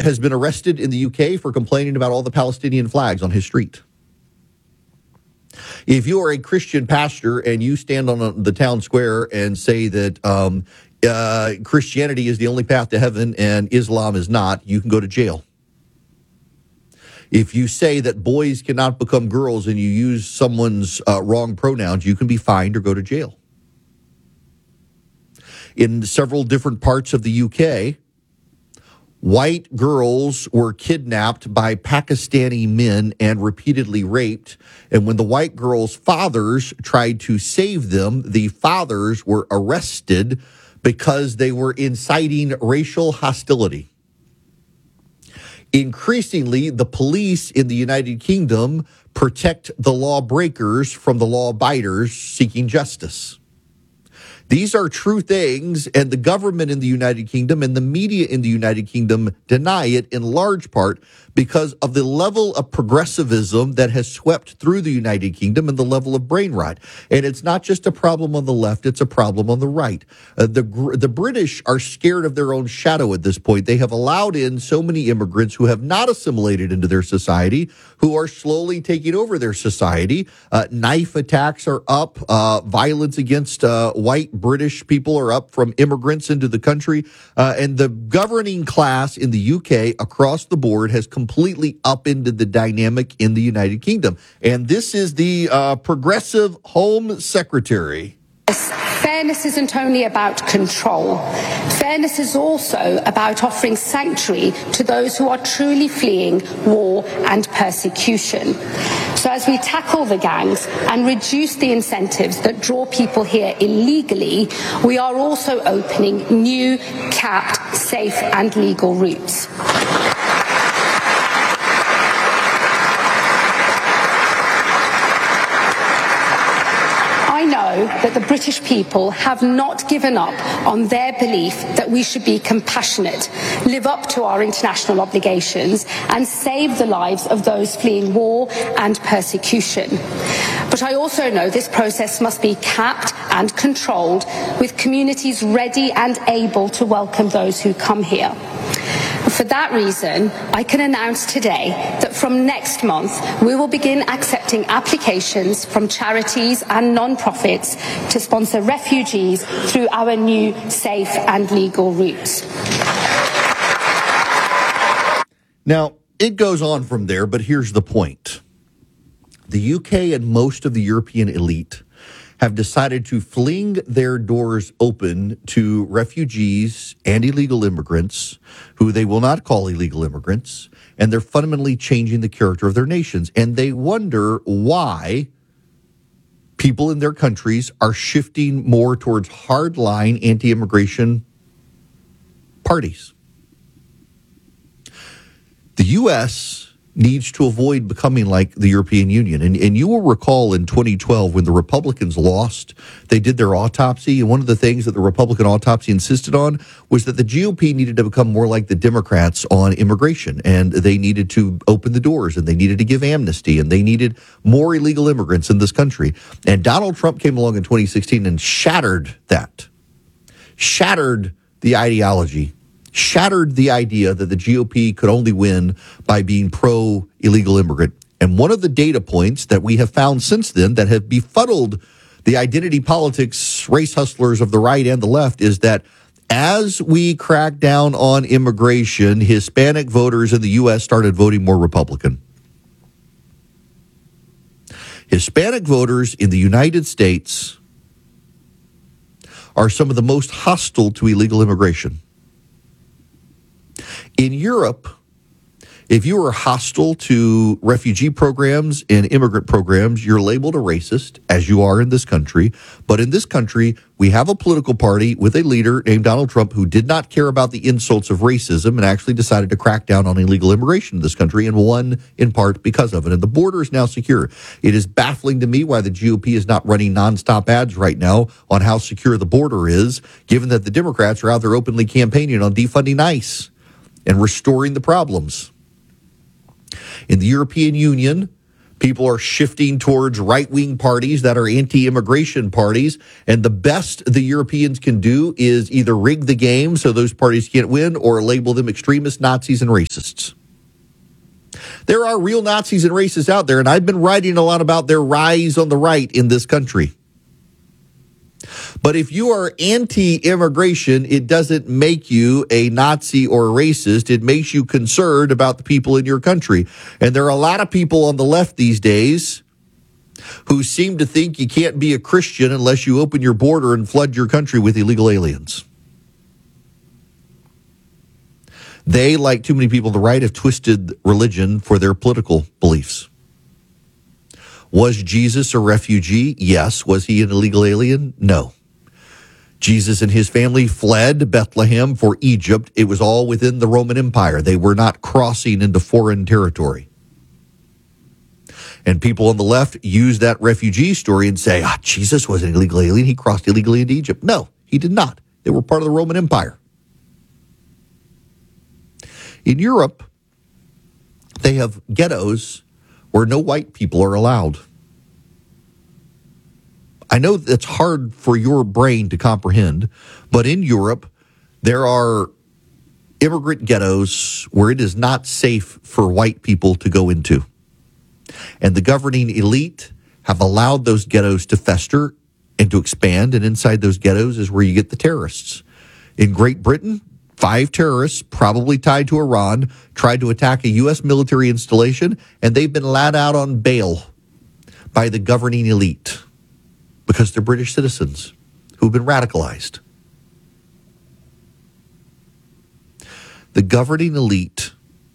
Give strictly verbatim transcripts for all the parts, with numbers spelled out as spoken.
has been arrested in the U K for complaining about all the Palestinian flags on his street. If you are a Christian pastor and you stand on a, the town square and say that um, uh, Christianity is the only path to heaven and Islam is not, you can go to jail. If you say that boys cannot become girls and you use someone's uh, wrong pronouns, you can be fined or go to jail. In several different parts of the U K, white girls were kidnapped by Pakistani men and repeatedly raped. And when the white girls' fathers tried to save them, the fathers were arrested because they were inciting racial hostility. Increasingly, the police in the United Kingdom protect the lawbreakers from the law abiders seeking justice. These are true things, and the government in the United Kingdom and the media in the United Kingdom deny it in large part because of the level of progressivism that has swept through the United Kingdom and the level of brain rot. And it's not just a problem on the left, it's a problem on the right. Uh, the, the British are scared of their own shadow at this point. They have allowed in so many immigrants who have not assimilated into their society, who are slowly taking over their society. Uh, knife attacks are up. Uh, violence against uh, white British people are up from immigrants into the country. Uh, and the governing class in the U K across the board has completely upended the dynamic in the United Kingdom. And this is the uh, progressive Home Secretary. Fairness isn't only about control. Fairness is also about offering sanctuary to those who are truly fleeing war and persecution. So as we tackle the gangs and reduce the incentives that draw people here illegally, we are also opening new, capped, safe and legal routes. That the British people have not given up on their belief that we should be compassionate, live up to our international obligations, and save the lives of those fleeing war and persecution. But I also know this process must be capped and controlled, with communities ready and able to welcome those who come here. For that reason, I can announce today that from next month, we will begin accepting applications from charities and non-profits to sponsor refugees through our new safe and legal routes. Now, it goes on from there, but here's the point. The U K and most of the European elite have decided to fling their doors open to refugees and illegal immigrants who they will not call illegal immigrants, and they're fundamentally changing the character of their nations. And they wonder why people in their countries are shifting more towards hardline anti-immigration parties. The U S needs to avoid becoming like the European Union. And, and you will recall in twenty twelve when the Republicans lost, they did their autopsy. And one of the things that the Republican autopsy insisted on was that the G O P needed to become more like the Democrats on immigration. And they needed to open the doors and they needed to give amnesty and they needed more illegal immigrants in this country. And Donald Trump came along in twenty sixteen and shattered that, shattered the ideology, shattered the idea that the G O P could only win by being pro-illegal immigrant. And one of the data points that we have found since then that have befuddled the identity politics race hustlers of the right and the left is that as we crack down on immigration, Hispanic voters in the U S started voting more Republican. Hispanic voters in the United States are some of the most hostile to illegal immigration. In Europe, if you are hostile to refugee programs and immigrant programs, you're labeled a racist, as you are in this country. But in this country, we have a political party with a leader named Donald Trump who did not care about the insults of racism and actually decided to crack down on illegal immigration in this country, and won in part because of it. And the border is now secure. It is baffling to me why the G O P is not running nonstop ads right now on how secure the border is, given that the Democrats are out there openly campaigning on defunding ICE and restoring the problems. In the European Union, People are shifting towards right-wing parties that are anti-immigration parties. And the best the Europeans can do is either rig the game so those parties can't win or label them extremists, Nazis, and racists. There are real Nazis and racists out there, and I've been writing a lot about their rise on the right in this country. But if you are anti-immigration, it doesn't make you a Nazi or a racist. It makes you concerned about the people in your country. And there are a lot of people on the left these days who seem to think you can't be a Christian unless you open your border and flood your country with illegal aliens. They, like too many people on the right, have twisted religion for their political beliefs. Was Jesus a refugee? Yes. Was he an illegal alien? No. Jesus and his family fled Bethlehem for Egypt. It was all within the Roman Empire. They were not crossing into foreign territory. And people on the left use that refugee story and say, ah, Jesus was an illegal alien. He crossed illegally into Egypt. No, he did not. They were part of the Roman Empire. In Europe, they have ghettos where no white people are allowed. I know that's hard for your brain to comprehend, but in Europe, there are immigrant ghettos where it is not safe for white people to go into. And the governing elite have allowed those ghettos to fester and to expand, and inside those ghettos is where you get the terrorists. In Great Britain, five terrorists, probably tied to Iran, tried to attack a U S military installation, and they've been let out on bail by the governing elite because they're British citizens who've been radicalized. The governing elite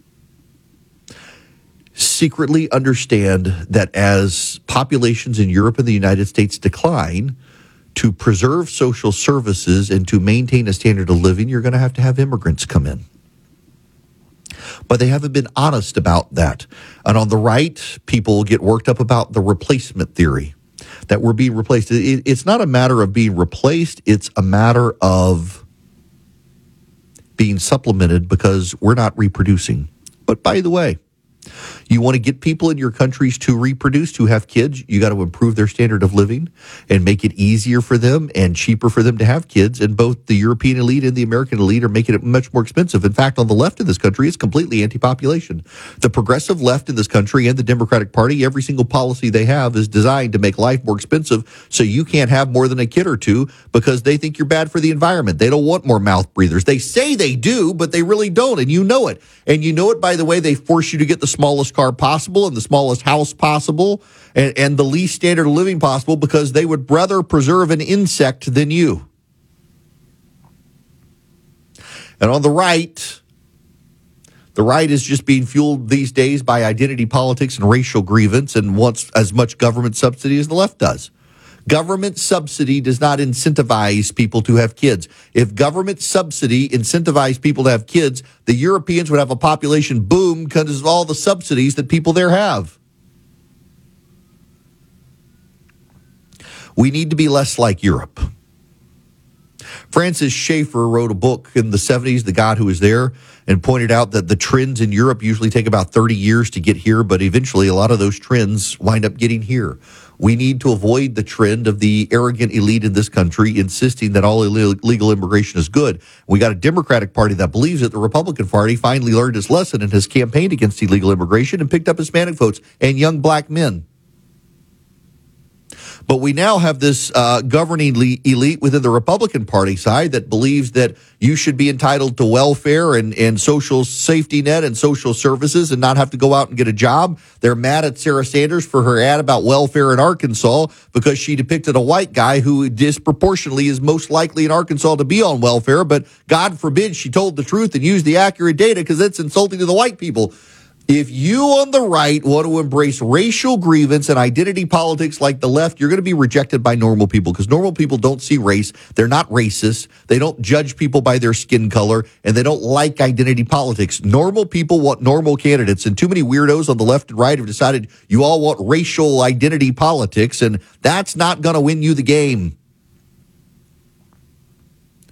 secretly understand that as populations in Europe and the United States decline, to preserve social services and to maintain a standard of living, you're going to have to have immigrants come in. But they haven't been honest about that. And on the right, people get worked up about the replacement theory, that we're being replaced. It, it's not a matter of being replaced. It's a matter of being supplemented because we're not reproducing. But by the way, you want to get people in your countries to reproduce, to have kids, you got to improve their standard of living and make it easier for them and cheaper for them to have kids. And both the European elite and the American elite are making it much more expensive. In fact, on the left of this country, it's completely anti-population. The progressive left in this country and the Democratic Party, every single policy they have is designed to make life more expensive so you can't have more than a kid or two because they think you're bad for the environment. They don't want more mouth breathers. They say they do, but they really don't, and you know it. And you know it by the way they force you to get the smallest car possible and the smallest house possible and, and the least standard of living possible because they would rather preserve an insect than you. And on the right, the right is just being fueled these days by identity politics and racial grievance and wants as much government subsidy as the left does. Government subsidy does not incentivize people to have kids. If government subsidy incentivized people to have kids, the Europeans would have a population boom because of all the subsidies that people there have. We need to be less like Europe. Francis Schaeffer wrote a book in the seventies, The God Who Is There, and pointed out that the trends in Europe usually take about thirty years to get here, but eventually a lot of those trends wind up getting here. We need to avoid the trend of the arrogant elite in this country insisting that all illegal immigration is good. We got a Democratic Party that believes it. The Republican Party finally learned its lesson and has campaigned against illegal immigration and picked up Hispanic votes and young black men. But we now have this uh, governing elite within the Republican Party side that believes that you should be entitled to welfare and, and social safety net and social services and not have to go out and get a job. They're mad at Sarah Sanders for her ad about welfare in Arkansas because she depicted a white guy who disproportionately is most likely in Arkansas to be on welfare. But God forbid she told the truth and used the accurate data because it's insulting to the white people. If you on the right want to embrace racial grievance and identity politics like the left, you're going to be rejected by normal people because normal people don't see race. They're not racist. They don't judge people by their skin color, and they don't like identity politics. Normal people want normal candidates, and too many weirdos on the left and right have decided you all want racial identity politics, and that's not going to win you the game.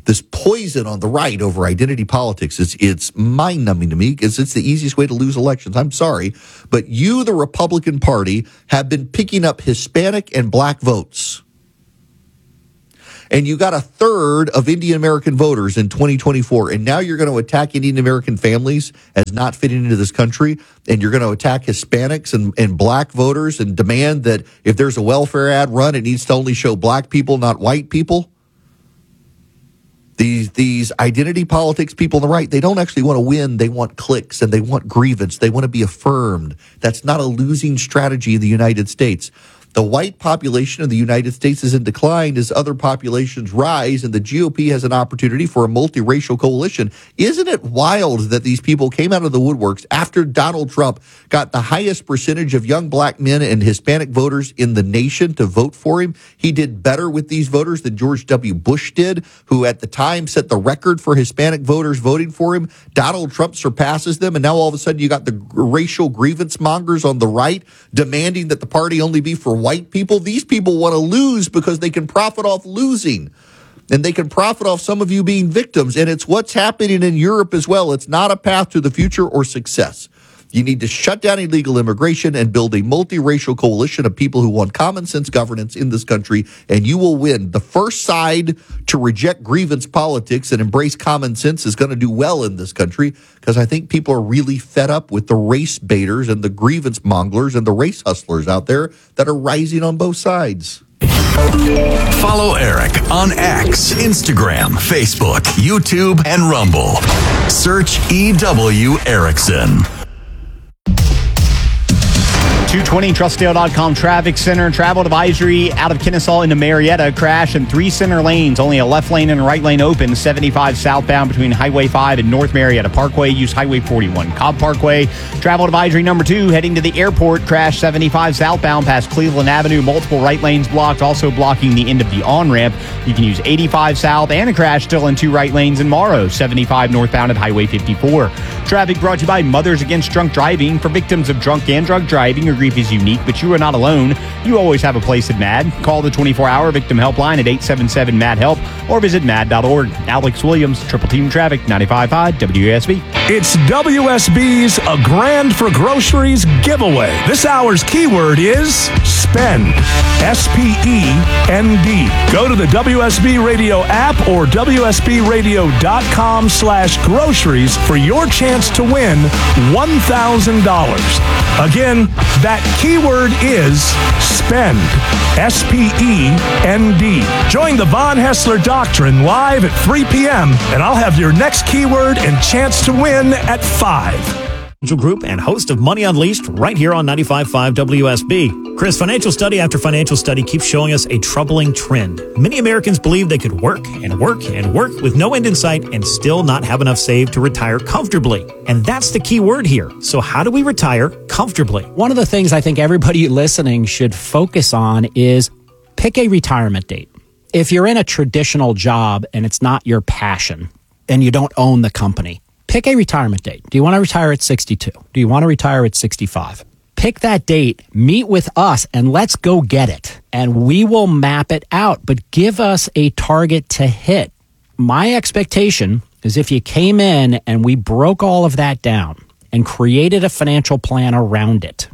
this poison on the right over identity politics. It's, it's mind-numbing to me because it's the easiest way to lose elections. I'm sorry, but you, the Republican Party, have been picking up Hispanic and black votes. And you got a third of Indian American voters in twenty twenty-four, and now you're going to attack Indian American families as not fitting into this country, and you're going to attack Hispanics and, and black voters and demand that if there's a welfare ad run, it needs to only show black people, not white people. These these identity politics people on the right, they don't actually want to win. They want clicks and they want grievance. They want to be affirmed. That's not a losing strategy in the United States. The white population of the United States is in decline as other populations rise, and the G O P has an opportunity for a multiracial coalition. Isn't it wild that these people came out of the woodworks after Donald Trump got the highest percentage of young black men and Hispanic voters in the nation to vote for him? He did better with these voters than George W. Bush did, who at the time set the record for Hispanic voters voting for him. Donald Trump surpasses them, and now all of a sudden you got the racial grievance mongers on the right demanding that the party only be for white people. These people want to lose because they can profit off losing, and they can profit off some of you being victims. And it's what's happening in Europe as well. It's not a path to the future or success. You need to shut down illegal immigration and build a multiracial coalition of people who want common sense governance in this country, and you will win. The first side to reject grievance politics and embrace common sense is going to do well in this country, because I think people are really fed up with the race baiters and the grievance monglers and the race hustlers out there that are rising on both sides. Follow Eric on X, Instagram, Facebook, YouTube, and Rumble. Search E W Erickson. two twenty Trustdale dot com traffic center. Travel advisory out of Kennesaw into Marietta. Crash in three center lanes. Only a left lane and a right lane open. seventy-five southbound between Highway five and North Marietta Parkway. Use Highway forty-one Cobb Parkway. Travel advisory number two heading to the airport. Crash seventy-five southbound past Cleveland Avenue. Multiple right lanes blocked. Also blocking the end of the on-ramp. You can use eighty-five south and a crash still in two right lanes in Morrow. seventy-five northbound at Highway fifty-four. Traffic brought to you by Mothers Against Drunk Driving. For victims of drunk and drug driving, your grief is unique, but you are not alone. You always have a place at MAD. Call the twenty-four hour victim helpline at eight seven seven M A D HELP or visit mad dot org. Alex Williams, Triple Team Traffic, ninety-five point five W S B. It's W S B's A Grand for Groceries giveaway. This hour's keyword is spend. S P E N D. Go to the W S B Radio app or W S B radio dot com slash groceries for your chance to win one thousand dollars. Again, that keyword is spend. S P E N D. Join the Von Hessler Doctrine live at three p.m. and I'll have your next keyword and chance to win at five. Group and host of Money Unleashed right here on ninety-five point five W S B. Chris, financial study after financial study keeps showing us a troubling trend. Many Americans believe they could work and work and work with no end in sight and still not have enough saved to retire comfortably. And that's the key word here. So how do we retire comfortably? One of the things I think everybody listening should focus on is pick a retirement date. If you're in a traditional job and it's not your passion and you don't own the company, pick a retirement date. Do you want to retire at sixty-two? Do you want to retire at sixty-five? Pick that date, meet with us, and let's go get it. And we will map it out, but give us a target to hit. My expectation is if you came in and we broke all of that down and created a financial plan around it,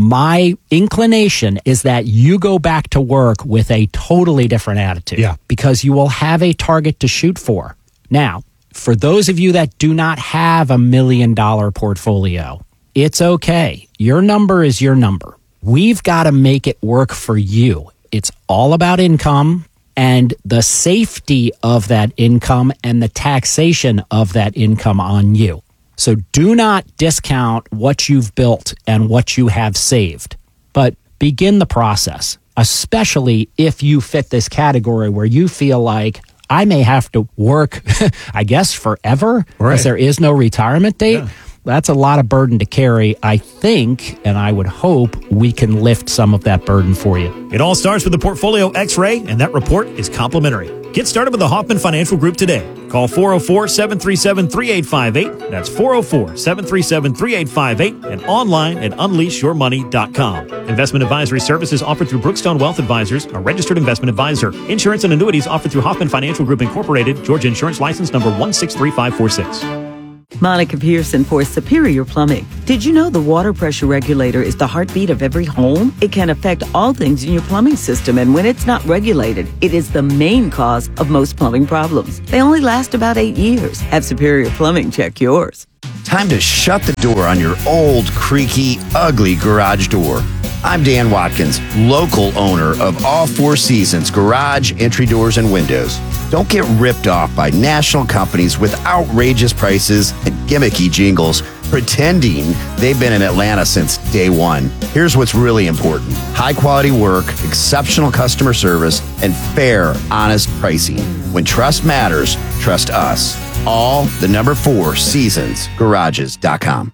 my inclination is that you go back to work with a totally different attitude. Yeah. Because you will have a target to shoot for. Now, for those of you that do not have a million dollar portfolio, it's okay. Your number is your number. We've got to make it work for you. It's all about income and the safety of that income and the taxation of that income on you. So do not discount what you've built and what you have saved, but begin the process, especially if you fit this category where you feel like I may have to work, I guess, forever, because right. there is no retirement date. Yeah. That's a lot of burden to carry. I think, and I would hope, we can lift some of that burden for you. It all starts with the Portfolio X-ray, and that report is complimentary. Get started with the Hoffman Financial Group today. Call four oh four, seven three seven, three eight five eight. That's four oh four, seven three seven, three eight five eight and online at unleash your money dot com. Investment advisory services offered through Brookstone Wealth Advisors, a registered investment advisor. Insurance and annuities offered through Hoffman Financial Group Incorporated, Georgia Insurance License number one six three five four six. Monica Pearson for Superior Plumbing. Did you know the water pressure regulator is the heartbeat of every home? It can affect all things in your plumbing system, and when it's not regulated, it is the main cause of most plumbing problems. They only last about eight years. Have Superior Plumbing check yours. Time to shut the door on your old, creaky, ugly garage door. I'm Dan Watkins, local owner of All Four Seasons Garage, Entry Doors, and Windows. Don't get ripped off by national companies with outrageous prices and gimmicky jingles pretending they've been in Atlanta since day one. Here's what's really important. High quality work, exceptional customer service, and fair, honest pricing. When trust matters, trust us. All the number four seasons garages dot com.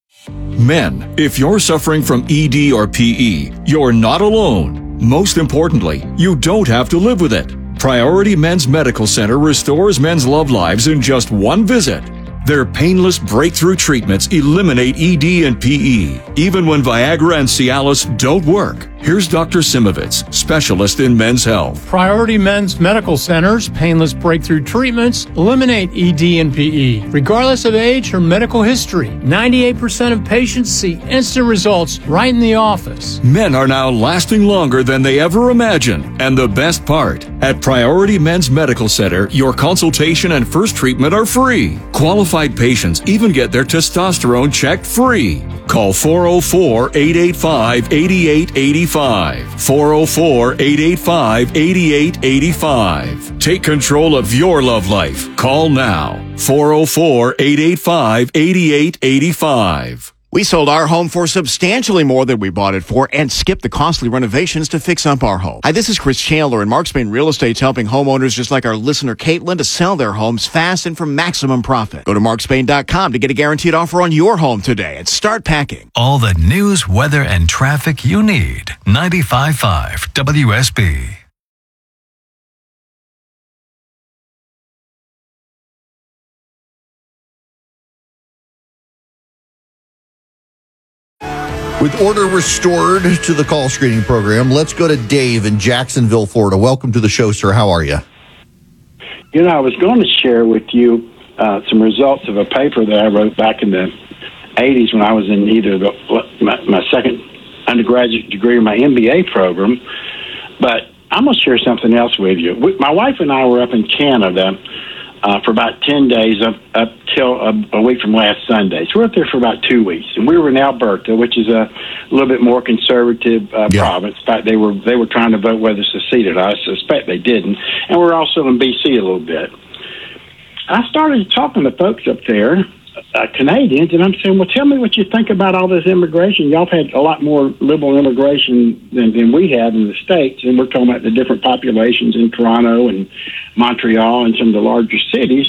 Men, if you're suffering from E D or P E, you're not alone. Most importantly, you don't have to live with it. Priority Men's Medical Center restores men's love lives in just one visit. Their painless breakthrough treatments eliminate E D and P E, even when Viagra and Cialis don't work. Here's Doctor Simovitz, specialist in men's health. Priority Men's Medical Center's painless breakthrough treatments eliminate E D and P E, regardless of age or medical history. ninety-eight percent of patients see instant results right in the office. Men are now lasting longer than they ever imagined. And the best part, at Priority Men's Medical Center, your consultation and first treatment are free. Qualified patients even get their testosterone checked free. Call four oh four, eight eight five, eight eight eight five. four oh four, eight eight five, eight eight eight five. Take control of your love life. Call now. four oh four, eight eight five, eight eight eight five. We sold our home for substantially more than we bought it for and skipped the costly renovations to fix up our home. Hi, this is Chris Chandler, and Mark Spain Real Estate's helping homeowners just like our listener Caitlin to sell their homes fast and for maximum profit. Go to mark spain dot com to get a guaranteed offer on your home today and start packing. All the news, weather, and traffic you need. ninety-five point five W S B. With order restored to the call screening program, let's go to Dave in Jacksonville, Florida. Welcome to the show, sir. How are you? You know, I was going to share with you uh, some results of a paper that I wrote back in the eighties when I was in either the, my, my second undergraduate degree or my M B A program. But I'm going to share something else with you. We, my wife and I were up in Canada Uh, for about ten days up, up till a, a week from last Sunday. So we're up there for about two weeks. And we were in Alberta, which is a little bit more conservative uh, yeah. province. In fact, they were they were trying to vote whether to secede it. I suspect they didn't. And we're also in B C a little bit. I started talking to folks up there, uh, Canadians, and I'm saying, well, tell me what you think about all this immigration. Y'all have had a lot more liberal immigration than, than we have in the States, and we're talking about the different populations in Toronto and Montreal and some of the larger cities.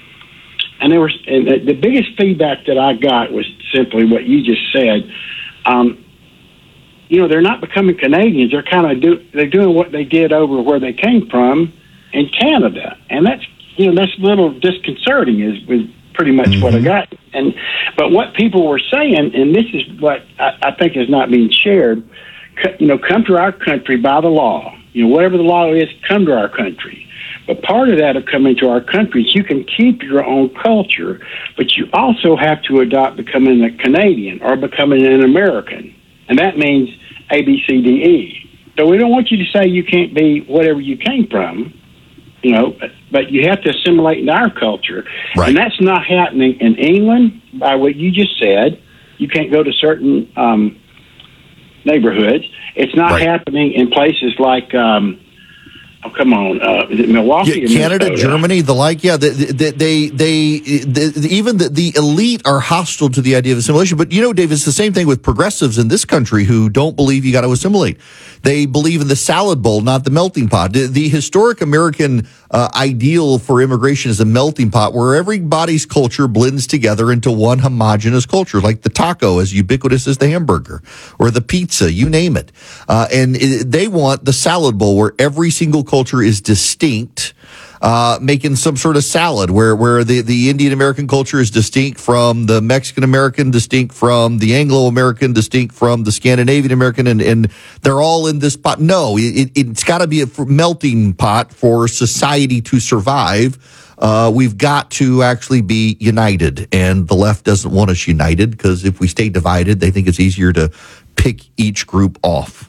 And there was, and the biggest feedback that I got was simply what you just said. Um, you know, they're not becoming Canadians. They're kind of do, they're doing what they did over where they came from in Canada, and that's you know that's a little disconcerting. Is was pretty much mm-hmm. what I got. And but what people were saying, and this is what I, I think is not being shared. You know, come to our country by the law. You know, whatever the law is, come to our country. But part of that of coming to our country is you can keep your own culture, but you also have to adopt becoming a Canadian or becoming an American. And that means A, B, C, D, E. So we don't want you to say you can't be whatever you came from, you know, but you have to assimilate into our culture. Right. And that's not happening in England by what you just said. You can't go to certain um, neighborhoods. It's not right. happening in places like... Um, Oh, come on. Uh, is it Milwaukee? Yeah, Canada, Minnesota? Germany, the like. Yeah, they, they, they, they, they even the, the elite are hostile to the idea of assimilation. But, you know, Dave, it's the same thing with progressives in this country who don't believe you got to assimilate. They believe in the salad bowl, not the melting pot. The, the historic American uh, ideal for immigration is a melting pot where everybody's culture blends together into one homogenous culture, like the taco as ubiquitous as the hamburger or the pizza, you name it. Uh, and it, they want the salad bowl where every single culture is distinct uh, making some sort of salad where, where the, the Indian American culture is distinct from the Mexican American, distinct from the Anglo American, distinct from the Scandinavian American, and, and they're all in this pot. No, it, it's got to be a melting pot for society to survive. Uh, we've got to actually be united, and the left doesn't want us united because if we stay divided, they think it's easier to pick each group off.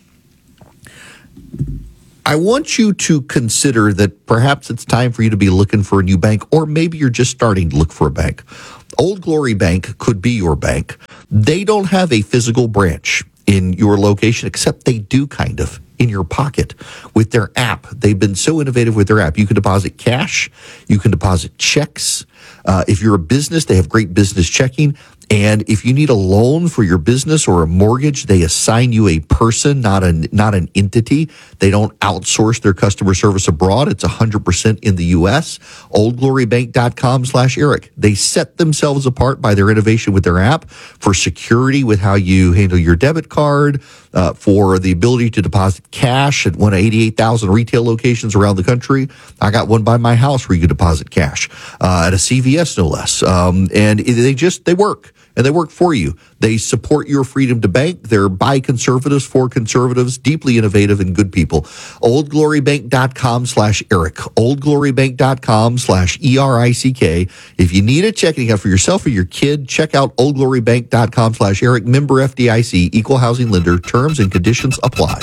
I want you to consider that perhaps it's time for you to be looking for a new bank, or maybe you're just starting to look for a bank. Old Glory Bank could be your bank. They don't have a physical branch in your location, except they do kind of in your pocket with their app. They've been so innovative with their app. You can deposit cash. You can deposit checks. Uh, if you're a business, they have great business checking. And if you need a loan for your business or a mortgage, they assign you a person, not an not an entity. They don't outsource their customer service abroad. It's one hundred percent in the U S. oldglorybank.com slash Eric. They set themselves apart by their innovation with their app for security with how you handle your debit card, uh, for the ability to deposit cash at one of eighty-eight thousand retail locations around the country. I got one by my house where you can deposit cash, uh, at a C V S no less. Um, and they just, they work. And they work for you. They support your freedom to bank. They're by conservatives, for conservatives, deeply innovative and good people. oldglorybank.com slash Eric. oldglorybank.com slash E R I C K. If you need a checking account for yourself or your kid, check out oldglorybank.com slash Eric. Member F D I C, equal housing lender. Terms and conditions apply.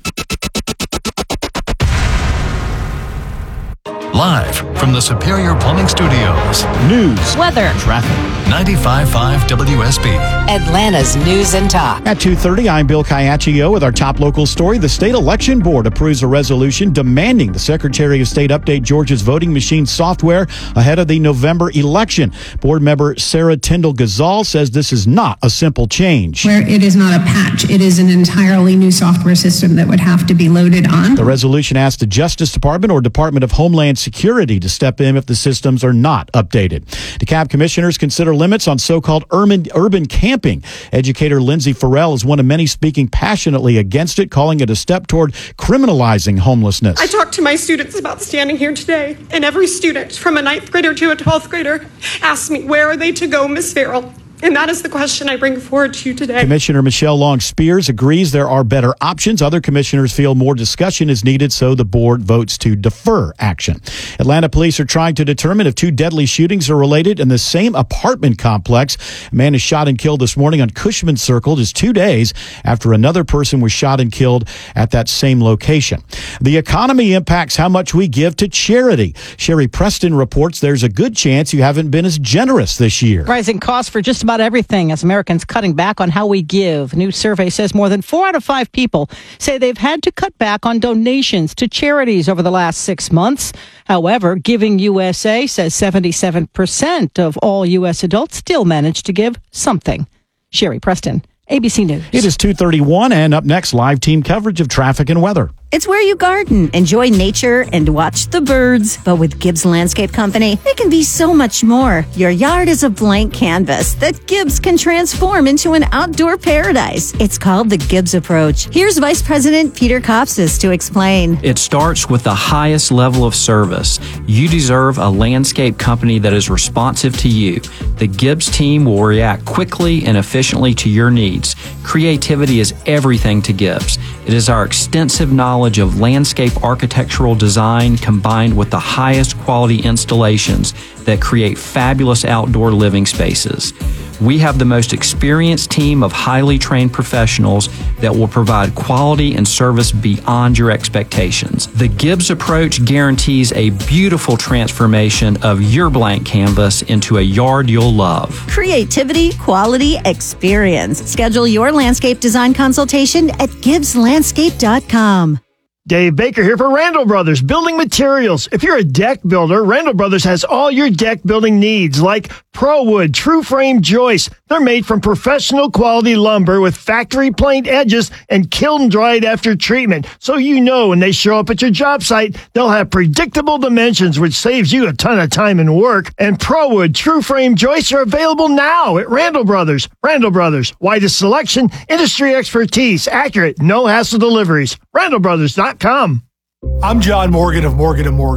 Live from the Superior Plumbing Studios. News, weather, traffic. ninety-five point five W S B. Atlanta's News and Talk. At two thirty, I'm Bill Caiaccio with our top local story. The State Election Board approves a resolution demanding the Secretary of State update Georgia's voting machine software ahead of the November election. Board member Sarah Tyndall Gazal says this is not a simple change. Where it is not a patch, it is an entirely new software system that would have to be loaded on. The resolution asks the Justice Department or Department of Homeland Security to step in if the systems are not updated. DeKalb commissioners consider limits on so-called urban, urban camping. Educator Lindsay Farrell is one of many speaking passionately against it, calling it a step toward criminalizing homelessness. I talked to my students about standing here today, and every student, from a ninth grader to a twelfth grader, asked me, where are they to go, Miz Farrell? And that is the question I bring forward to you today. Commissioner Michelle Long Spears agrees there are better options. Other commissioners feel more discussion is needed, so the board votes to defer action. Atlanta police are trying to determine if two deadly shootings are related in the same apartment complex. A man is shot and killed this morning on Cushman Circle just two days after another person was shot and killed at that same location. The economy impacts how much we give to charity. Sherry Preston reports there's a good chance you haven't been as generous this year. Rising costs for just about about everything as Americans cutting back on how we give. A new survey says more than four out of five people say they've had to cut back on donations to charities over the last six months. However, Giving U S A says seventy-seven percent of all U S adults still manage to give something. Sherry Preston, A B C News. It is two thirty-one, and up next, live team coverage of traffic and weather. It's where you garden, enjoy nature, and watch the birds. But with Gibbs Landscape Company, it can be so much more. Your yard is a blank canvas that Gibbs can transform into an outdoor paradise. It's called the Gibbs Approach. Here's Vice President Peter Kopsis to explain. It starts with the highest level of service. You deserve a landscape company that is responsive to you. The Gibbs team will react quickly and efficiently to your needs. Creativity is everything to Gibbs. It is our extensive knowledge of landscape architectural design combined with the highest quality installations that create fabulous outdoor living spaces. We have the most experienced team of highly trained professionals that will provide quality and service beyond your expectations. The Gibbs Approach guarantees a beautiful transformation of your blank canvas into a yard you'll love. Creativity, quality, experience. Schedule your landscape design consultation at gibbs landscape dot com. Dave Baker here for Randall Brothers Building Materials. If you're a deck builder, Randall Brothers has all your deck building needs, like ProWood, True Frame joists. They're made from professional quality lumber with factory planed edges and kiln dried after treatment. So you know when they show up at your job site, they'll have predictable dimensions, which saves you a ton of time and work. And ProWood, True Frame joists are available now at Randall Brothers. Randall Brothers, widest selection, industry expertise, accurate, no hassle deliveries. Randall Brothers dot com. I'm John Morgan of Morgan and Morgan.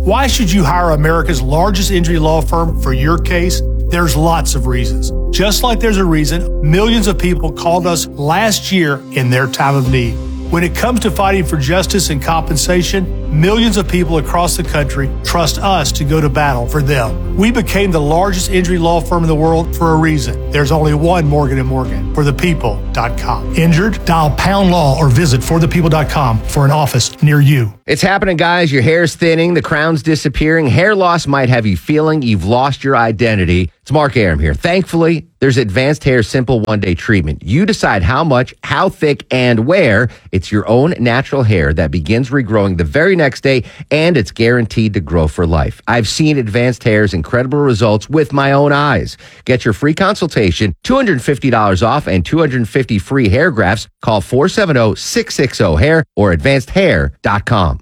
Why should you hire America's largest injury law firm for your case? There's lots of reasons. Just like there's a reason millions of people called us last year in their time of need. When it comes to fighting for justice and compensation, millions of people across the country trust us to go to battle for them. We became the largest injury law firm in the world for a reason. There's only one Morgan and Morgan, for the people dot com. Injured? Dial pound law or visit for the people dot com for an office near you. It's happening, guys. Your hair's thinning, the crown's disappearing. Hair loss might have you feeling you've lost your identity. It's Mark Aram here. Thankfully, there's Advanced Hair Simple One-Day Treatment. You decide how much, how thick, and where. It's your own natural hair that begins regrowing the very next day, and it's guaranteed to grow for life. I've seen Advanced Hair's incredible results with my own eyes. Get your free consultation, two hundred fifty dollars off, and two hundred fifty free hair grafts. Call four seven zero, six six zero, hair or advanced hair dot com.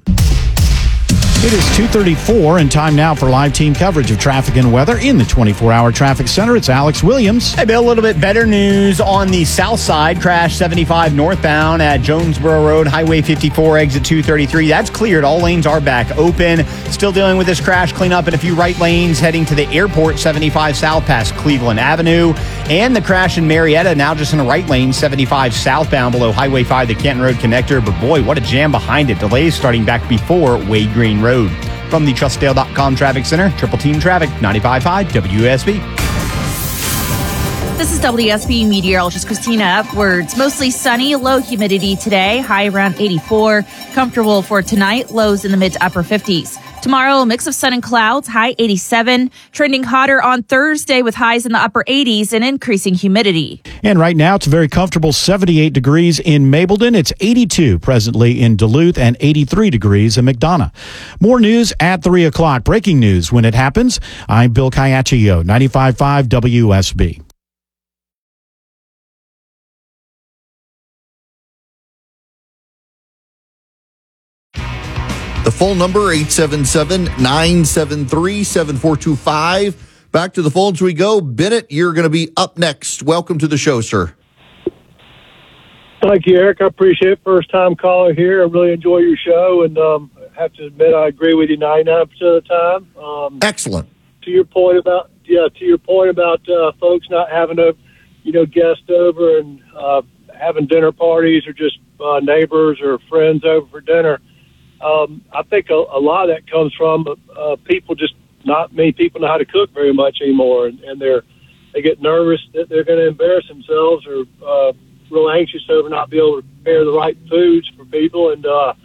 It is two thirty-four and time now for live team coverage of traffic and weather in the twenty-four hour traffic center. It's Alex Williams. Hey, Bill, a little bit better news on the south side. Crash seventy-five northbound at Jonesboro Road, Highway fifty-four, exit two thirty-three. That's cleared. All lanes are back open. Still dealing with this crash cleanup in a few right lanes heading to the airport, seventy-five south past Cleveland Avenue. And the crash in Marietta, now just in a right lane, seventy-five southbound below Highway five, the Canton Road connector. But boy, what a jam behind it. Delays starting back before Wade Green Road. From the Trustdale dot com Traffic Center, Triple Team Traffic, ninety-five point five W S B. This is W S B meteorologist Christina Upwards. Mostly sunny, low humidity today, high around eighty-four. Comfortable for tonight, lows in the mid to upper fifties. Tomorrow, a mix of sun and clouds, high eighty-seven. Trending hotter on Thursday with highs in the upper eighties and increasing humidity. And right now, it's a very comfortable seventy-eight degrees in Mableton. It's eighty-two presently in Duluth and eighty-three degrees in McDonough. More news at three o'clock. Breaking news when it happens. I'm Bill Caiaccio, ninety-five point five W S B. The phone number, eight seven seven, nine seven three, seven four two five. Back to the phones we go. Bennett, you're going to be up next. Welcome to the show, sir. Thank you, Eric. I appreciate it. First time caller here. I really enjoy your show, and um, I have to admit I agree with you ninety-nine percent of the time. Um, Excellent. To your point about yeah, to your point about uh, folks not having a you know guest over and uh, having dinner parties or just uh, neighbors or friends over for dinner. Um, I think a, a lot of that comes from uh, people just not many people know how to cook very much anymore, and, and they're they get nervous that they're going to embarrass themselves or uh, real anxious over not being able to prepare the right foods for people. And uh,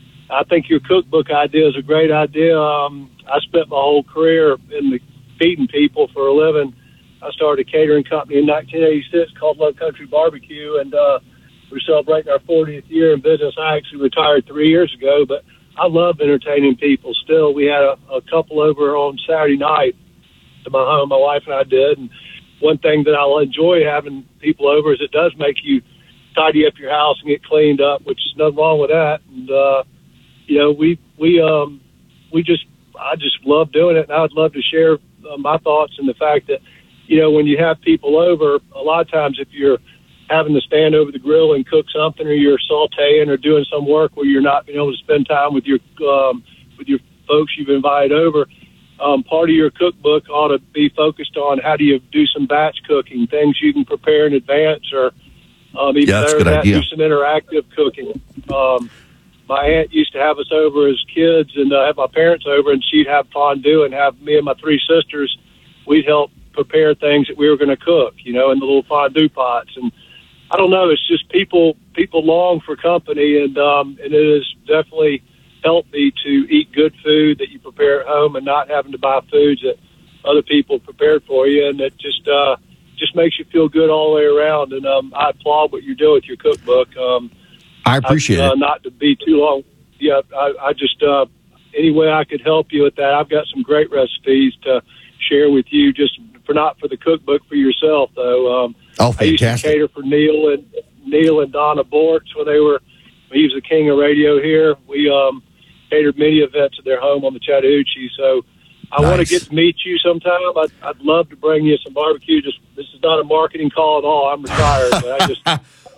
I think your cookbook idea is a great idea. Um, I spent my whole career in the feeding people for a living. I started a catering company in nineteen eighty-six called Love Country Barbecue, and uh, we're celebrating our fortieth year in business. I actually retired three years ago, but I love entertaining people still. We had a, a couple over on Saturday night to my home, my wife and I did. And one thing that I'll enjoy having people over is it does make you tidy up your house and get cleaned up, which is nothing wrong with that. And, uh, you know, we, we, um, we just, I just love doing it. And I would love to share uh, my thoughts and the fact that, you know, when you have people over, a lot of times if you're having to stand over the grill and cook something, or you're sauteing or doing some work where you're not being able to spend time with your um, with your folks you've invited over, um, part of your cookbook ought to be focused on how do you do some batch cooking, things you can prepare in advance, or um, even yeah, better than that, do some interactive cooking. Um, my aunt used to have us over as kids and uh, have my parents over, and she'd have fondue and have me and my three sisters, we'd help prepare things that we were going to cook, you know, in the little fondue pots. And I don't know. It's just people people long for company, and um, and it has definitely helped me to eat good food that you prepare at home and not having to buy foods that other people prepared for you, and it just uh, just makes you feel good all the way around. And um, I applaud what you're doing with your cookbook. Um, I appreciate I, uh, it. Not to be too long. Yeah, I, I just uh, any way I could help you with that. I've got some great recipes to share with you, just for not for the cookbook, for yourself though. Um, Oh, I used to cater for Neil and Neil and Donna Bortz when they were. He was the king of radio here. We um, catered many events at their home on the Chattahoochee. So I Nice. want to get to meet you sometime. I'd, I'd love to bring you some barbecue. Just this is not a marketing call at all. I'm retired, but I just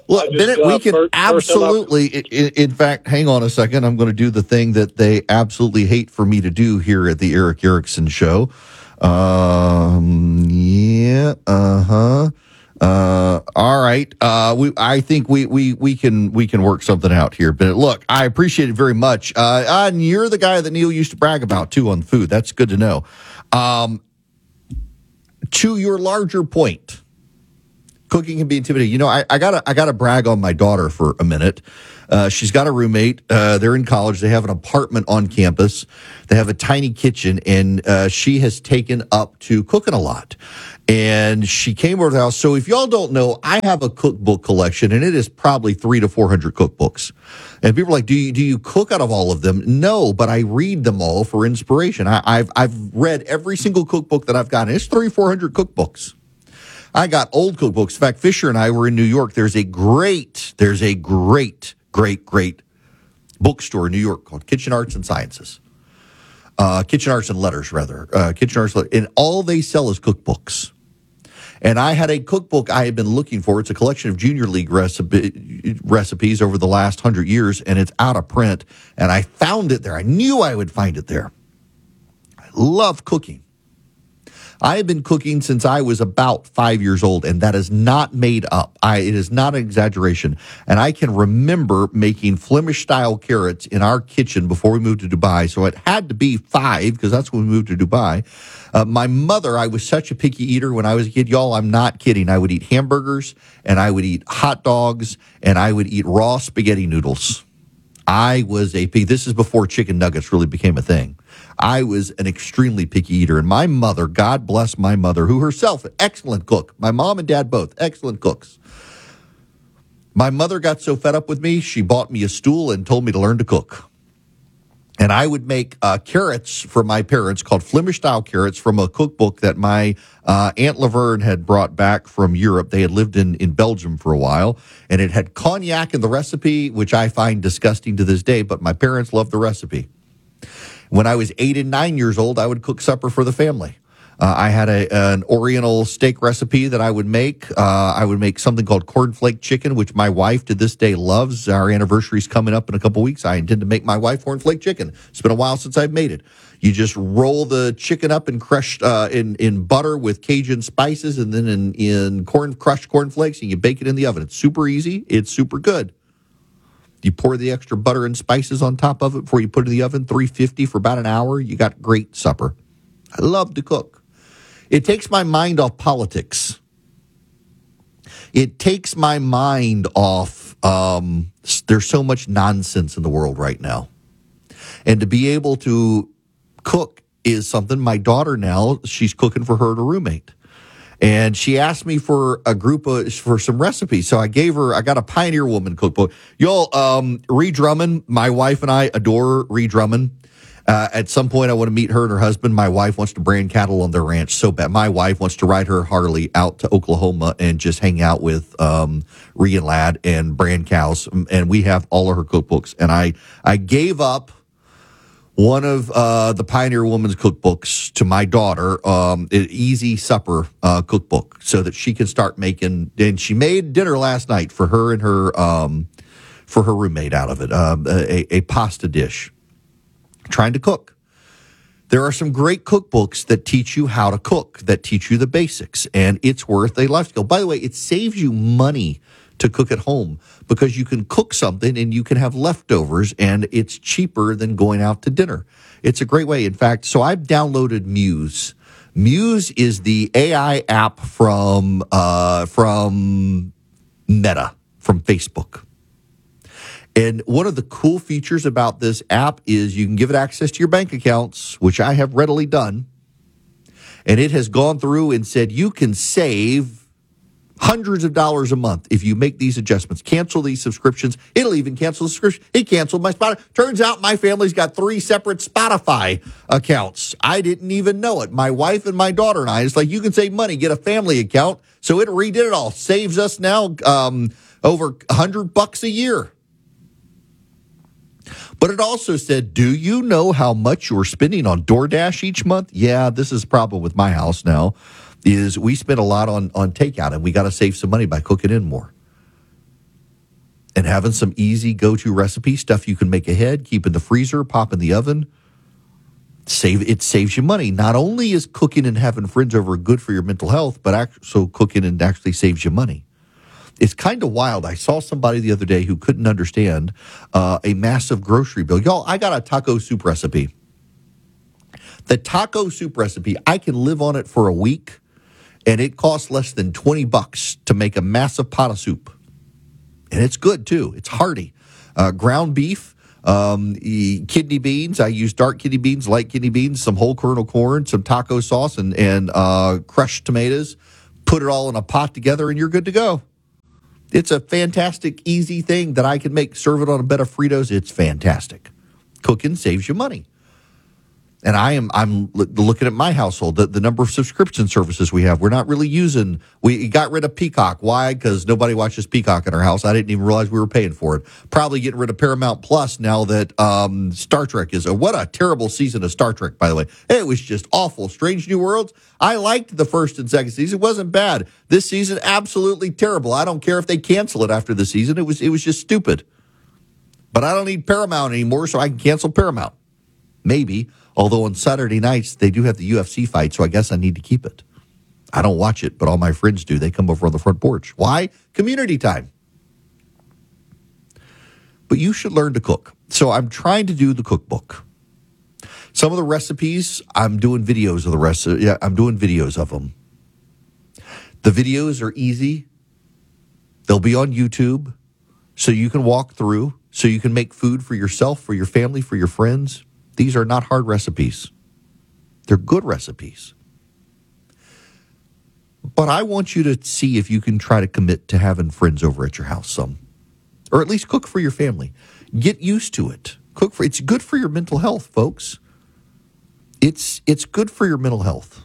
Look, just, Bennett, uh, we can first- first time I've- absolutely, in, in fact, hang on a second. I'm going to do the thing that they absolutely hate for me to do here at the Eric Erickson Show. Um, yeah, uh-huh. Uh, all right. Uh, we, I think we, we, we can, we can work something out here. But look, I appreciate it very much. Uh, and you're the guy that Neil used to brag about too on food. That's good to know. Um, to your larger point, cooking can be intimidating. You know, I, I gotta, I gotta brag on my daughter for a minute. Uh, she's got a roommate. Uh, they're in college. They have an apartment on campus. They have a tiny kitchen, and uh, she has taken up to cooking a lot. And she came over to the house. So if y'all don't know, I have a cookbook collection, and it is probably three to four hundred cookbooks. And people are like, "Do you do you cook out of all of them?" No, but I read them all for inspiration. I, I've I've read every single cookbook that I've gotten. It's three four hundred cookbooks. I got old cookbooks. In fact, Fisher and I were in New York. There's a great, there's a great, great, great bookstore in New York called Kitchen Arts and Sciences. Uh, Kitchen Arts and Letters, rather. Uh, Kitchen Arts, and all they sell is cookbooks. And I had a cookbook I had been looking for. It's a collection of Junior League recipe, recipes over the last hundred years, and it's out of print. And I found it there. I knew I would find it there. I love cooking. I have been cooking since I was about five years old, and that is not made up. I, it is not an exaggeration. And I can remember making Flemish-style carrots in our kitchen before we moved to Dubai. So it had to be five, because that's when we moved to Dubai. Uh, my mother, I was such a picky eater when I was a kid. Y'all, I'm not kidding. I would eat hamburgers, and I would eat hot dogs, and I would eat raw spaghetti noodles. I was a pig. This is before chicken nuggets really became a thing. I was an extremely picky eater. And my mother, God bless my mother, who herself, an excellent cook. My mom and dad both, excellent cooks. My mother got so fed up with me, she bought me a stool and told me to learn to cook. And I would make uh, carrots for my parents called Flemish-style carrots from a cookbook that my uh, Aunt Laverne had brought back from Europe. They had lived in, in Belgium for a while, and it had cognac in the recipe, which I find disgusting to this day, but my parents loved the recipe. When I was eight and nine years old, I would cook supper for the family. Uh, I had a, an Oriental steak recipe that I would make. Uh, I would make something called cornflake chicken, which my wife to this day loves. Our anniversary's coming up in a couple weeks. I intend to make my wife cornflake chicken. It's been a while since I've made it. You just roll the chicken up in crushed uh, in in butter with Cajun spices, and then in in corn crushed cornflakes, and you bake it in the oven. It's super easy. It's super good. You pour the extra butter and spices on top of it before you put it in the oven. three fifty for about an hour. You got great supper. I love to cook. It takes my mind off politics. It takes my mind off, um, there's so much nonsense in the world right now. And to be able to cook is something. My daughter now, she's cooking for her and her roommate. And she asked me for a group of, for some recipes. So I gave her, I got a Pioneer Woman cookbook. Y'all, um, Ree Drummond, my wife and I adore Ree Drummond. Uh, at some point, I want to meet her and her husband. My wife wants to brand cattle on their ranch so bad. My wife wants to ride her Harley out to Oklahoma and just hang out with um, Ree and Lad and brand cows. And we have all of her cookbooks. And I, I gave up one of uh, the Pioneer Woman's cookbooks to my daughter, um, an Easy Supper uh, cookbook, so that she can start making. And she made dinner last night for her and her um, for her roommate out of it, um, a, a pasta dish. Trying to cook. There are some great cookbooks that teach you how to cook, that teach you the basics, and it's worth a life skill. By the way, it saves you money to cook at home because you can cook something and you can have leftovers, and it's cheaper than going out to dinner. It's a great way. In fact, so I've downloaded Muse. Muse is the A I app from uh, from Meta, from Facebook. And one of the cool features about this app is you can give it access to your bank accounts, which I have readily done. And it has gone through and said you can save hundreds of dollars a month if you make these adjustments. Cancel these subscriptions. It'll even cancel the subscription. It canceled my Spotify. Turns out my family's got three separate Spotify accounts. I didn't even know it. My wife and my daughter and I, it's like you can save money, get a family account. So it redid it all. Saves us now um, over a hundred bucks a year. But it also said, do you know how much you're spending on DoorDash each month? Yeah, this is a problem with my house now, is we spend a lot on, on takeout, and we got to save some money by cooking in more. and having some easy go-to recipe stuff you can make ahead, keep in the freezer, pop in the oven. Save it saves you money. Not only is cooking and having friends over good for your mental health, but also cooking and actually saves you money. It's kind of wild. I saw somebody the other day who couldn't understand uh, a massive grocery bill. Y'all, I got a taco soup recipe. The taco soup recipe, I can live on it for a week, and it costs less than twenty bucks to make a massive pot of soup. And it's good, too. It's hearty. Uh, ground beef. Um, kidney beans. I use dark kidney beans, light kidney beans, some whole kernel corn, some taco sauce, and, and uh, crushed tomatoes. Put it all in a pot together, and you're good to go. It's a fantastic, easy thing that I can make. Serve it on a bed of Fritos. It's fantastic. Cooking saves you money. And I am I'm looking at my household, the, the number of subscription services we have. We're not really using, we got rid of Peacock. Why? Because nobody watches Peacock in our house. I didn't even realize we were paying for it. Probably getting rid of Paramount Plus now that um, Star Trek is, a, what a terrible season of Star Trek, by the way. It was just awful. Strange New Worlds. I liked the first and second season. It wasn't bad. This season, absolutely terrible. I don't care if they cancel it after the season. It was, it was just stupid. But I don't need Paramount anymore, so I can cancel Paramount. Maybe. Although on Saturday nights, they do have the U F C fight, so I guess I need to keep it. I don't watch it, but all my friends do. They come over on the front porch. Why? Community time. But you should learn to cook. So I'm trying to do the cookbook. Some of the recipes, I'm doing videos of the rest. Of, yeah, I'm doing videos of them. The videos are easy. They'll be on YouTube, so you can walk through, so you can make food for yourself, for your family, for your friends. These are not hard recipes. They're good recipes. But I want you to see if you can try to commit to having friends over at your house some. Or at least cook for your family. Get used to it. Cook for it's good for your mental health, folks. It's it's good for your mental health.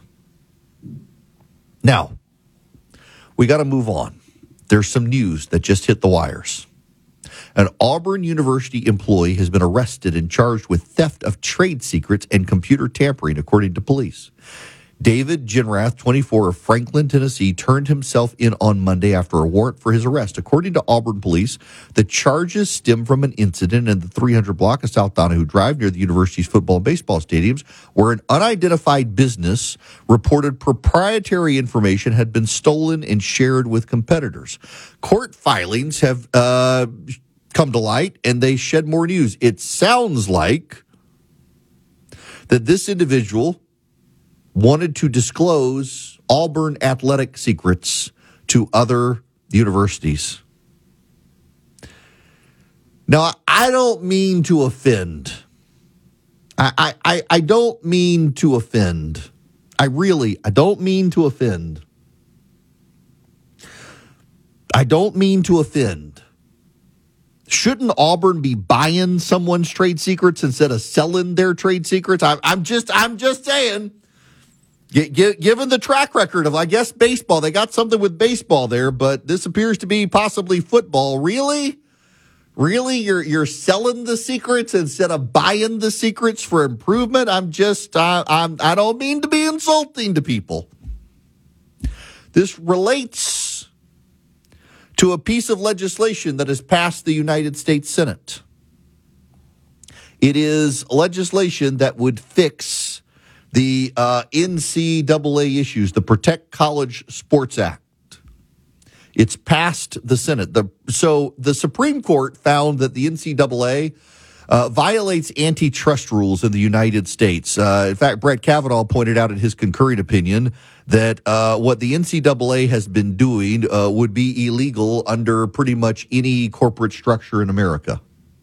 Now, we got to move on. There's some news that just hit the wires. An Auburn University employee has been arrested and charged with theft of trade secrets and computer tampering, according to police. David Genrath, twenty-four, of Franklin, Tennessee, turned himself in on Monday after a warrant for his arrest. According to Auburn police, the charges stem from an incident in the three hundred block of South Donahue Drive near the university's football and baseball stadiums, where an unidentified business reported proprietary information had been stolen and shared with competitors. Court filings have uh, come to light, and they shed more news. It sounds like that this individual wanted to disclose Auburn athletic secrets to other universities. Now, I don't mean to offend. I, I, I don't mean to offend. I really, I don't mean to offend. I don't mean to offend. Shouldn't Auburn be buying someone's trade secrets instead of selling their trade secrets? I, I'm just, I'm just saying. G- g- given the track record of, I guess, baseball, they got something with baseball there, but this appears to be possibly football. Really? Really? You're you're selling the secrets instead of buying the secrets for improvement? I'm just, uh, I'm, I don't mean to be insulting to people. This relates to a piece of legislation that has passed the United States Senate. It is legislation that would fix the uh, N C double A issues, the Protect College Sports Act. It's passed the Senate. The, so the Supreme Court found that the N C double A uh, violates antitrust rules in the United States. Uh, in fact, Brett Kavanaugh pointed out in his concurring opinion that uh, what the N C double A has been doing uh, would be illegal under pretty much any corporate structure in America.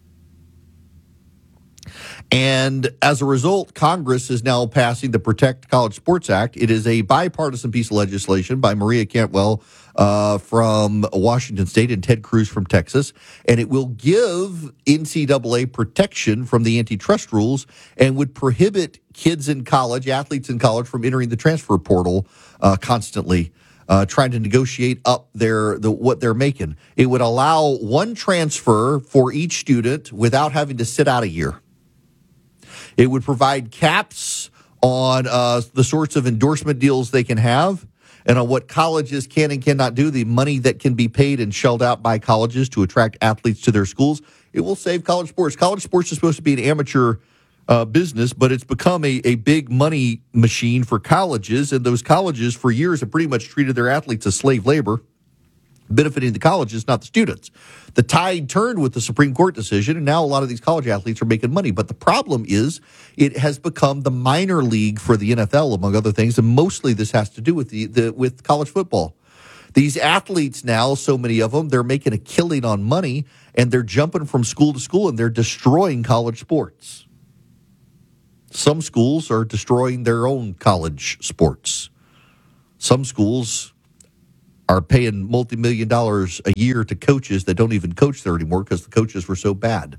And as a result, Congress is now passing the Protect College Sports Act. It is a bipartisan piece of legislation by Maria Cantwell uh, from Washington State and Ted Cruz from Texas. And it will give N C double A protection from the antitrust rules and would prohibit kids in college, athletes in college, from entering the transfer portal uh, constantly, uh, trying to negotiate up their the, what they're making. It would allow one transfer for each student without having to sit out a year. It would provide caps on uh, the sorts of endorsement deals they can have, and on what colleges can and cannot do, the money that can be paid and shelled out by colleges to attract athletes to their schools, it will save college sports. College sports is supposed to be an amateur uh, business, but it's become a, a big money machine for colleges, and those colleges for years have pretty much treated their athletes as slave labor, benefiting the colleges, not the students. The tide turned with the Supreme Court decision, and now a lot of these college athletes are making money. But the problem is it has become the minor league for the N F L, among other things, and mostly this has to do with the, the with college football. These athletes now, so many of them, they're making a killing on money, and they're jumping from school to school, and they're destroying college sports. Some schools are destroying their own college sports. Some schools are paying multi-million dollars a year to coaches that don't even coach there anymore because the coaches were so bad.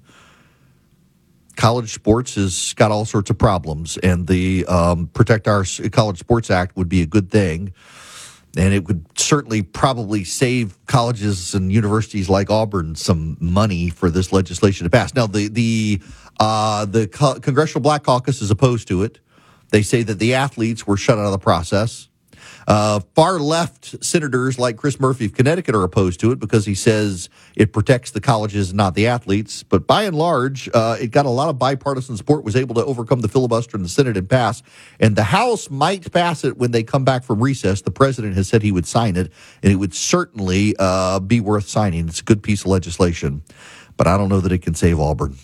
College sports has got all sorts of problems, and the um, Protect Our College Sports Act would be a good thing, and it would certainly probably save colleges and universities like Auburn some money for this legislation to pass. Now, the the uh, the Co- Congressional Black Caucus is opposed to it. They say that the athletes were shut out of the process. Uh, far left senators like Chris Murphy of Connecticut are opposed to it because he says it protects the colleges, not the athletes. But by and large, uh, it got a lot of bipartisan support, was able to overcome the filibuster in the Senate and pass. And the House might pass it when they come back from recess. The president has said he would sign it, and it would certainly uh, be worth signing. It's a good piece of legislation, but I don't know that it can save Auburn.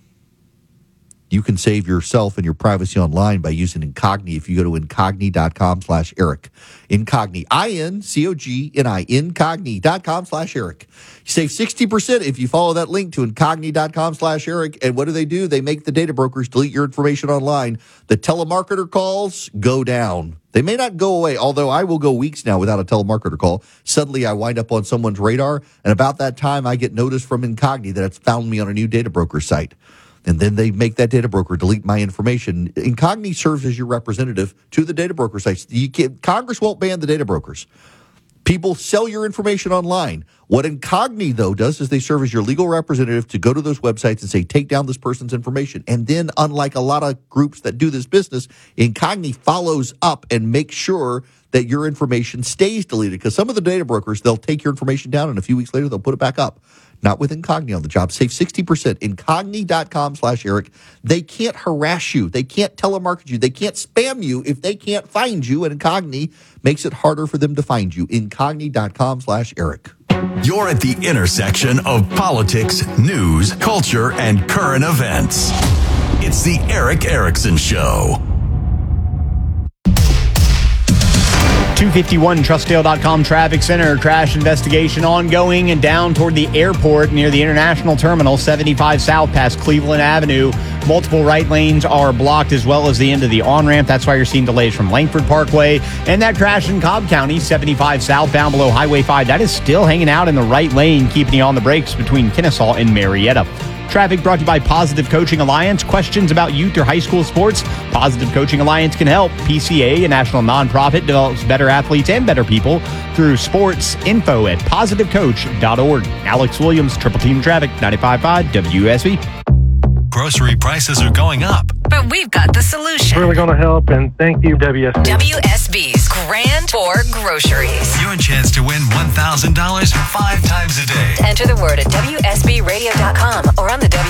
You can save yourself and your privacy online by using Incogni if you go to incogni.com slash Eric. Incogni, I N C O G N I, incogni.com slash Eric. You save sixty percent if you follow that link to incogni.com slash Eric. And what do they do? They make the data brokers delete your information online. The telemarketer calls go down. They may not go away, although I will go weeks now without a telemarketer call. Suddenly I wind up on someone's radar, and about that time I get notice from Incogni that it's found me on a new data broker site. And then they make that data broker delete my information. Incogni serves as your representative to the data broker sites. You can't, Congress won't ban the data brokers. People sell your information online. What Incogni, though, does is they serve as your legal representative to go to those websites and say, take down this person's information. And then, unlike a lot of groups that do this business, Incogni follows up and makes sure that your information stays deleted. Because some of the data brokers, they'll take your information down, and a few weeks later, they'll put it back up. Not with Incogni on the job. Save sixty percent. Incogni.com slash Eric. They can't harass you. They can't telemarket you. They can't spam you if they can't find you. And Incogni makes it harder for them to find you. Incogni.com slash Eric. You're at the intersection of politics, news, culture, and current events. It's the Eric Erickson Show. two fifty-one Trustdale dot com Traffic Center. Crash investigation ongoing and down toward the airport near the International Terminal, seventy-five South past Cleveland Avenue. Multiple right lanes are blocked as well as the end of the on-ramp. That's why you're seeing delays from Langford Parkway. And that crash in Cobb County, seventy-five southbound below Highway five. That is still hanging out in the right lane, keeping you on the brakes between Kennesaw and Marietta. Traffic brought to you by Positive Coaching Alliance. Questions about youth or high school sports? Positive Coaching Alliance can help. P C A, a national nonprofit, develops better athletes and better people through sports. Info at positive coach dot org. Alex Williams, Triple Team Traffic, ninety-five point five W S B. Grocery prices are going up. But we've got the solution. Really going to help, and thank you, W S B. W S B's Grand for Groceries. Your chance to win one thousand dollars five times a day. Enter the word at W S B radio dot com or on the W